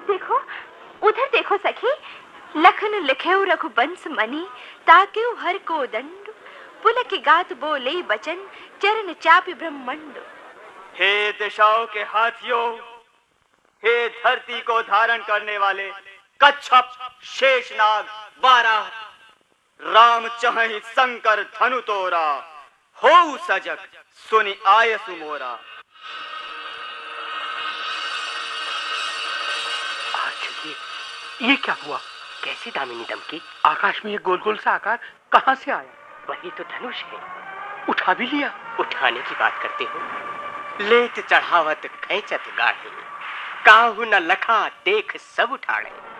देखो, उधर देखो सखी, लखन लिखेउ रघुबंश मणि, ताकेउ हर को दंड, पुलक गात बोले बचन, चरण चापि ब्रह्मंड। हे दिशाओं के हाथियों, हे धरती को धारण करने वाले कच्छप, शेषनाग, वाराह, राम चहहि शंकर धनु तोरा, हो सजग सुनि आयसु मोरा। ये क्या हुआ? कैसी दामिनी दमकी? आकाश में ये गोल गोल सा आकार कहाँ से आया? वही तो धनुष है। उठा भी लिया? उठाने की बात करते हो? लेत चढ़ावत खैचत गाढ़े, काहू न लखा देख सब उठाड़े।